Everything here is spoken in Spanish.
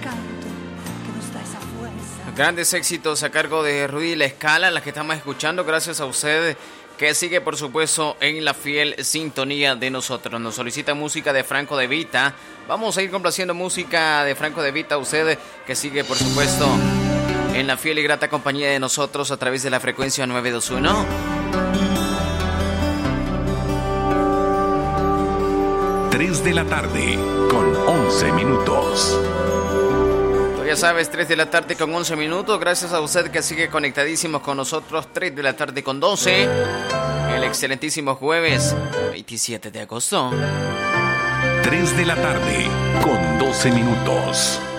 canto que nos da esa fuerza. Grandes éxitos a cargo de Rudy La Escala, las que estamos escuchando, gracias a usted que sigue, por supuesto, en la fiel sintonía de nosotros. Nos solicita música de Franco De Vita. Vamos a ir complaciendo música de Franco De Vita a usted que sigue, por supuesto, en la fiel y grata compañía de nosotros a través de la frecuencia 921. 3 de la tarde con 11 minutos. Ya sabes, 3 de la tarde con 11 minutos. Gracias a usted que sigue conectadísimos con nosotros. 3 de la tarde con 12. El excelentísimo jueves 27 de agosto. 3 de la tarde con 12 minutos.